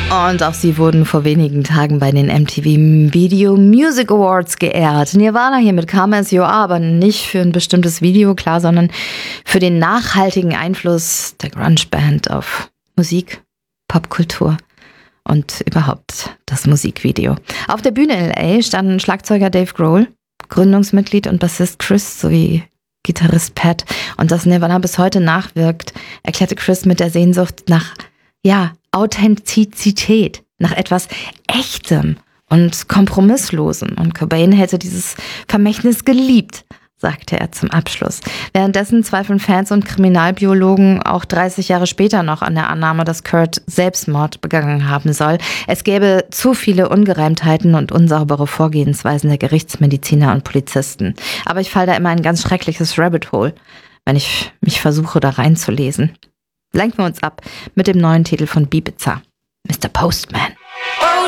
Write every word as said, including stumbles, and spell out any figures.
Und auch sie wurden vor wenigen Tagen bei den M T V Video Music Awards geehrt. Nirvana hier mit Come As You Are, aber nicht für ein bestimmtes Video, klar, sondern für den nachhaltigen Einfluss der Grunge-Band auf Musik, Popkultur und überhaupt das Musikvideo. Auf der Bühne in L A standen Schlagzeuger Dave Grohl, Gründungsmitglied und Bassist Chris sowie Gitarrist Pat. Und dass Nirvana bis heute nachwirkt, erklärte Chris mit der Sehnsucht nach, ja, Authentizität, nach etwas Echtem und Kompromisslosem. Und Cobain hätte dieses Vermächtnis geliebt, sagte er zum Abschluss. Währenddessen zweifeln Fans und Kriminalbiologen auch dreißig Jahre später noch an der Annahme, dass Kurt Selbstmord begangen haben soll. Es gäbe zu viele Ungereimtheiten und unsaubere Vorgehensweisen der Gerichtsmediziner und Polizisten. Aber ich falle da immer in ein ganz schreckliches Rabbit Hole, wenn ich mich versuche, da reinzulesen. Lenken wir uns ab mit dem neuen Titel von Ibiza, Mister Postman. Oh,